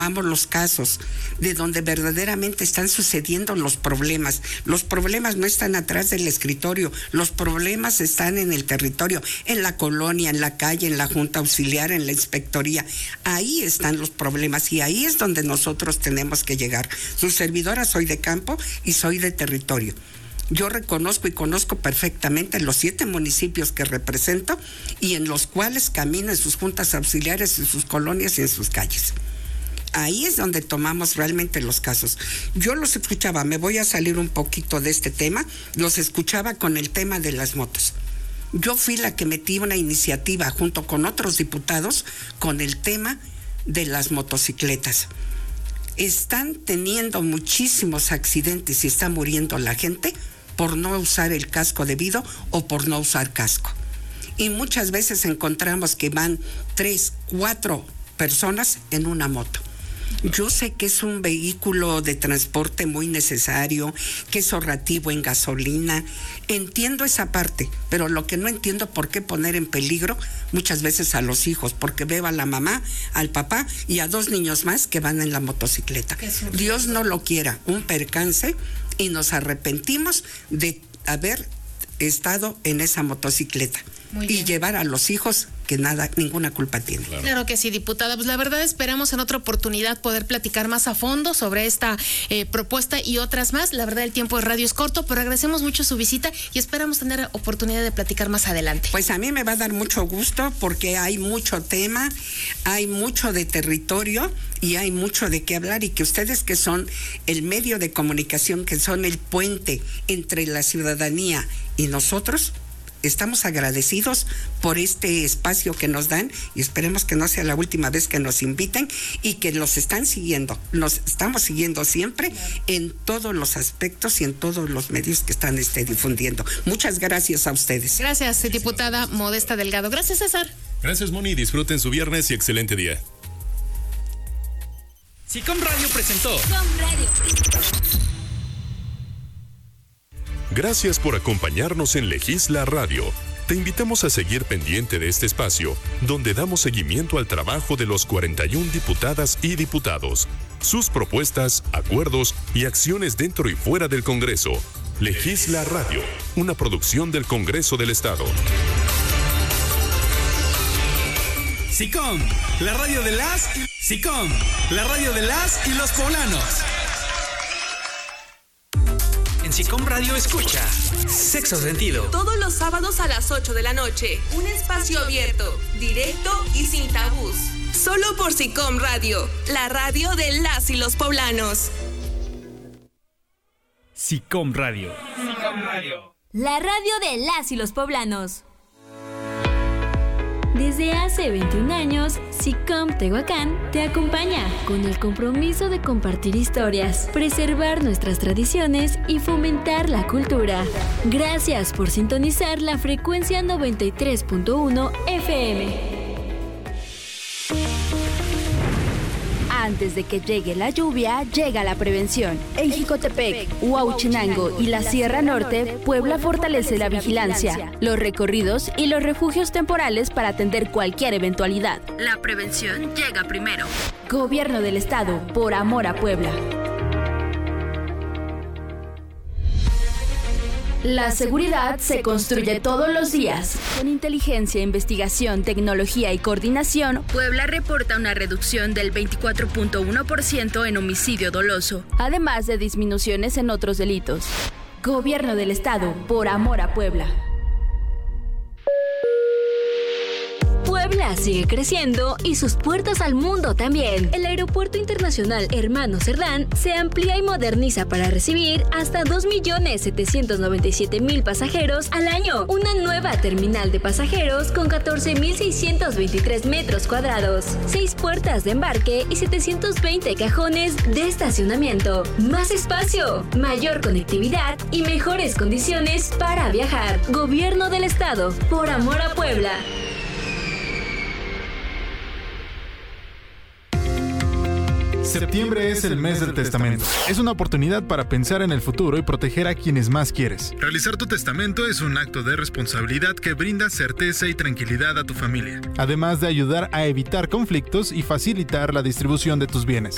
los casos de donde verdaderamente están sucediendo los problemas. Los problemas no están atrás del escritorio, los problemas están en el territorio, en la colonia, en la calle, en la junta auxiliar, en la inspectoría. Ahí están los problemas y ahí es donde nosotros tenemos que llegar. Su servidora soy de campo y soy de territorio. Yo reconozco y conozco perfectamente los 7 municipios que represento y en los cuales camino en sus juntas auxiliares, en sus colonias y en sus calles. Ahí es donde tomamos realmente los casos. Yo los escuchaba, me voy a salir un poquito de este tema, los escuchaba con el tema de las motos. Yo fui la que metí una iniciativa junto con otros diputados con el tema de las motocicletas. Están teniendo muchísimos accidentes y está muriendo la gente por no usar el casco debido o por no usar casco. Y muchas veces encontramos que van 3, 4 personas en una moto. Yo sé que es un vehículo de transporte muy necesario, que es ahorrativo en gasolina. Entiendo esa parte, pero lo que no entiendo por qué poner en peligro muchas veces a los hijos, porque veo a la mamá, al papá y a 2 niños más que van en la motocicleta. Dios no lo quiera, un percance y nos arrepentimos de haber estado en esa motocicleta y llevar a los hijos que ninguna culpa tiene. Claro que sí, diputada. Pues la verdad esperamos en otra oportunidad poder platicar más a fondo sobre esta propuesta y otras más. La verdad el tiempo de radio es corto, pero agradecemos mucho su visita y esperamos tener oportunidad de platicar más adelante. Pues a mí me va a dar mucho gusto porque hay mucho tema, hay mucho de territorio y hay mucho de qué hablar y que ustedes que son el medio de comunicación, que son el puente entre la ciudadanía y nosotros, estamos agradecidos por este espacio que nos dan y esperemos que no sea la última vez que nos inviten y que los están siguiendo. Los estamos siguiendo siempre en todos los aspectos y en todos los medios que están difundiendo. Muchas gracias a ustedes. Gracias, diputada Modesta Delgado. Gracias, César. Gracias, Moni. Disfruten su viernes y excelente día. SICOM Radio presentó. Gracias por acompañarnos en Legisla Radio. Te invitamos a seguir pendiente de este espacio, donde damos seguimiento al trabajo de los 41 diputadas y diputados, sus propuestas, acuerdos y acciones dentro y fuera del Congreso. Legisla Radio, una producción del Congreso del Estado. SICOM, la radio de las... SICOM, la radio de las y los poblanos. En SICOM Radio escucha Sexto Sentido. Todos los sábados a las 8 de la noche. Un espacio abierto, directo y sin tabús. Solo por SICOM Radio, la radio de las y los poblanos. SICOM Radio. SICOM Radio. La radio de las y los poblanos. Desde hace 21 años, SICOM Tehuacán te acompaña con el compromiso de compartir historias, preservar nuestras tradiciones y fomentar la cultura. Gracias por sintonizar la frecuencia 93.1 FM. Antes de que llegue la lluvia, llega la prevención. En Jicotepec, Huauchinango y la Sierra Norte, Puebla fortalece la vigilancia, los recorridos y los refugios temporales para atender cualquier eventualidad. La prevención llega primero. Gobierno del Estado, por amor a Puebla. La seguridad se construye todos los días. Con inteligencia, investigación, tecnología y coordinación, Puebla reporta una reducción del 24.1% en homicidio doloso, además de disminuciones en otros delitos. Gobierno del Estado, por amor a Puebla. Puebla sigue creciendo y sus puertas al mundo también. El Aeropuerto Internacional Hermano Cerdán se amplía y moderniza para recibir hasta 2.797.000 pasajeros al año. Una nueva terminal de pasajeros con 14.623 metros cuadrados, 6 puertas de embarque y 720 cajones de estacionamiento. Más espacio, mayor conectividad y mejores condiciones para viajar. Gobierno del Estado, por amor a Puebla. Septiembre es el mes del testamento. Es una oportunidad para pensar en el futuro y proteger a quienes más quieres. Realizar tu testamento es un acto de responsabilidad que brinda certeza y tranquilidad a tu familia, además de ayudar a evitar conflictos y facilitar la distribución de tus bienes.